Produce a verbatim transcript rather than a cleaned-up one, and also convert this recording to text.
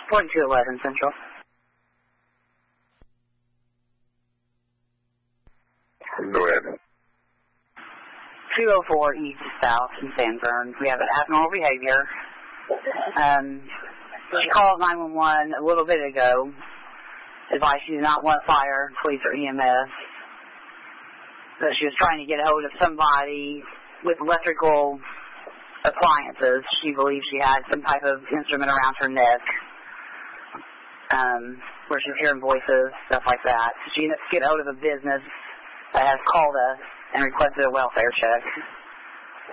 forty-two eleven Central. Go ahead. two oh four East South in Sanford. We have an abnormal behavior. Um, she called nine one one a little bit ago. Advised she did not want fire, police, or E M S. But she was trying to get a hold of somebody with electrical appliances. She believed she had some type of instrument around her neck, um, where she was hearing voices, stuff like that. So she ended up getting a hold of a business that has called us and requested a welfare check.